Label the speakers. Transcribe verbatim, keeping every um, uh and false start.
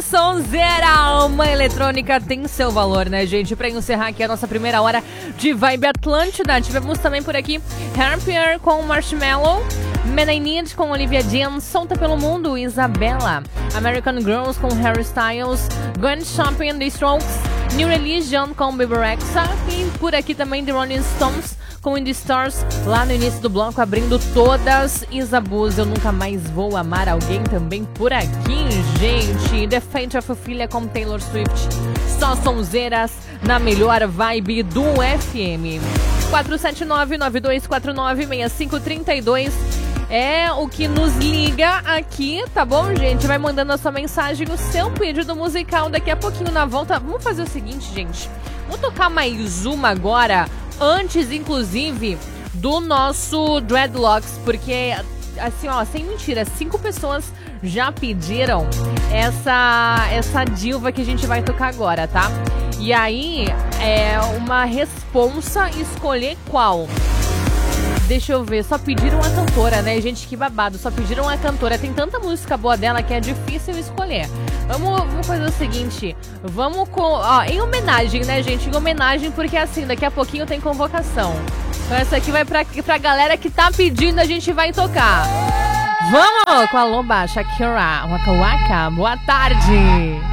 Speaker 1: Sonzeira, uma eletrônica tem seu valor, né, gente? Pra encerrar aqui a nossa primeira hora de Vibe Atlântida, tivemos também por aqui Harpier com Marshmallow, Men I Need com Olivia Dean, Solta Pelo Mundo, Isabella, American Girls com Harry Styles, Gwen Shopping, The Strokes, New Religion com Bebe Rexha e por aqui também The Rolling Stones com In The Stars, lá no início do bloco, abrindo todas. Isabuz, Eu Nunca Mais Vou Amar Alguém, também por aqui, gente. The Fate of Ophelia com Taylor Swift. Só sonzeiras na melhor vibe do F M. quatro sete nove, nove dois quatro nove, seis cinco três dois é o que nos liga aqui, tá bom, gente? Vai mandando a sua mensagem, o seu pedido musical. Daqui a pouquinho na volta, vamos fazer o seguinte, gente. Vamos tocar mais uma agora, antes, inclusive, do nosso Dreadlocks, porque, assim, ó, sem mentira, cinco pessoas já pediram essa, essa diva que a gente vai tocar agora, tá? E aí, é uma responsa escolher qual. Deixa eu ver, só pediram a cantora, né? Gente, que babado, só pediram a cantora. Tem tanta música boa dela que é difícil escolher. Vamos, vamos fazer o seguinte, vamos com... Ó, em homenagem, né, gente? Em homenagem, porque assim, daqui a pouquinho tem convocação. Então essa aqui vai pra, pra galera que tá pedindo, a gente vai tocar. Vamos com a Loba, Shakira, Waka Waka, boa tarde.